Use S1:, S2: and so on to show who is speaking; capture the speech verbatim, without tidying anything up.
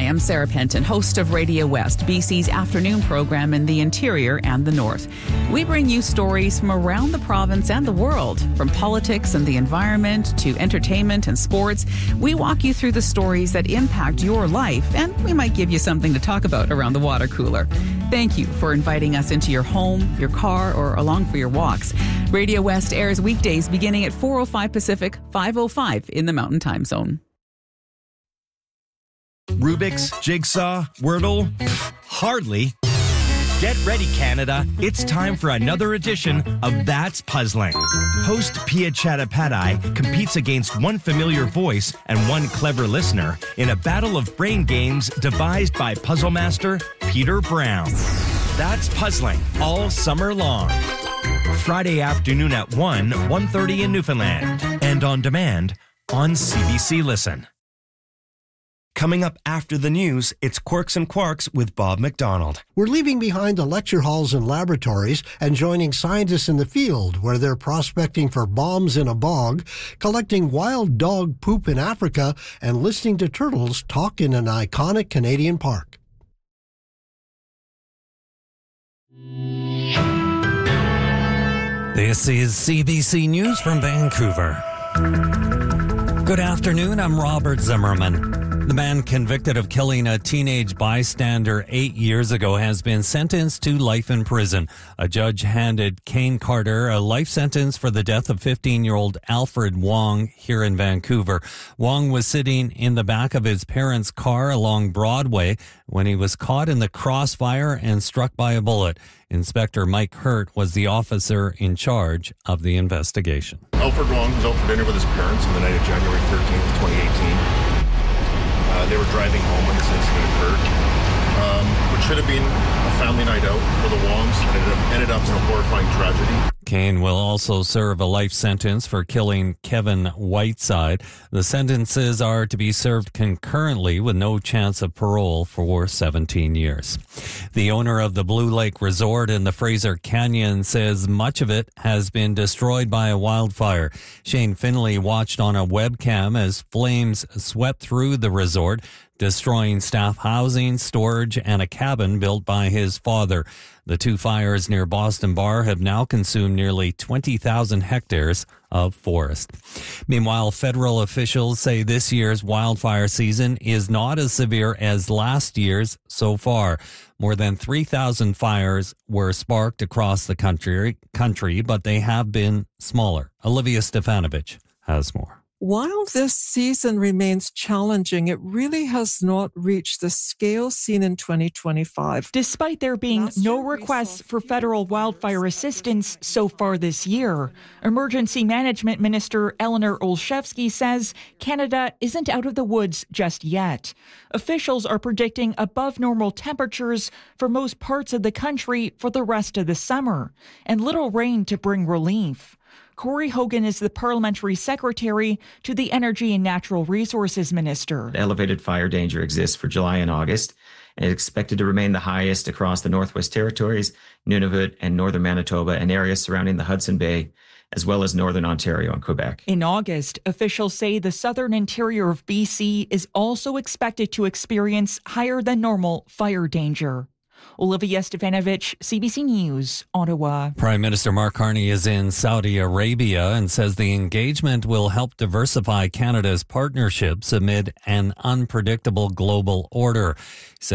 S1: Hi, I'm Sarah Penton, host of Radio West, B C's afternoon program in the interior and the north. We bring you stories from around the province and the world, from politics and the environment to entertainment and sports. We walk you through the stories that impact your life, and we might give you something to talk about around the water cooler. Thank you for inviting us into your home, your car, or along for your walks. Radio West airs weekdays beginning at four oh five Pacific, five oh five in the Mountain Time Zone.
S2: Rubik's, Jigsaw, Wordle? Pfft, hardly. Get ready, Canada. It's time for another edition of That's Puzzling. Host Pia Chattopadhyay competes against one familiar voice and one clever listener in a battle of brain games devised by puzzle master Peter Brown. That's Puzzling all summer long. Friday afternoon at one, one thirty in Newfoundland. And on demand on C B C Listen. Coming up after the news, it's Quirks and Quarks with Bob McDonald.
S3: We're leaving behind the lecture halls and laboratories and joining scientists in the field where they're prospecting for bombs in a bog, collecting wild dog poop in Africa, and listening to turtles talk in an iconic Canadian park.
S4: This is C B C News from Vancouver. Good afternoon, I'm Robert Zimmerman. The man convicted of killing a teenage bystander eight years ago has been sentenced to life in prison. A judge handed Kane Carter a life sentence for the death of fifteen-year-old Alfred Wong here in Vancouver. Wong was sitting in the back of his parents' car along Broadway when he was caught in the crossfire and struck by a bullet. Inspector Mike Hurt was the officer in charge of the investigation.
S5: Alfred Wong was out for dinner with his parents on the night of January thirteenth, twenty eighteen. Uh, they were driving home when this incident occurred, um, which should have been a family night out for the Wongs, and ended up, ended up in a horrifying tragedy.
S4: Kane will also serve a life sentence for killing Kevin Whiteside. The sentences are to be served concurrently with no chance of parole for seventeen years. The owner of the Blue Lake Resort in the Fraser Canyon says much of it has been destroyed by a wildfire. Shane Finley watched on a webcam as flames swept through the resort, destroying staff housing, storage, and a cabin built by his father. The two fires near Boston Bar have now consumed nearly twenty thousand hectares of forest. Meanwhile, federal officials say this year's wildfire season is not as severe as last year's so far. More than three thousand fires were sparked across the country, country, but they have been smaller. Olivia Stefanovich has more.
S6: While this season remains challenging, it really has not reached the scale seen in twenty twenty-five.
S7: Despite there being no requests for federal wildfire assistance so far this year, Emergency Management Minister Eleanor Olszewski says Canada isn't out of the woods just yet. Officials are predicting above normal temperatures for most parts of the country for the rest of the summer, and little rain to bring relief. Corey Hogan is the parliamentary secretary to the Energy and Natural Resources Minister.
S8: Elevated fire danger exists for July and August, and is expected to remain the highest across the Northwest Territories, Nunavut, and northern Manitoba, and areas surrounding the Hudson Bay, as well as northern Ontario and Quebec.
S7: In August, officials say the southern interior of B C is also expected to experience higher than normal fire danger. Olivia Stefanovich, C B C News, Ottawa.
S4: Prime Minister Mark Carney is in Saudi Arabia and says the engagement will help diversify Canada's partnerships amid an unpredictable global order. He said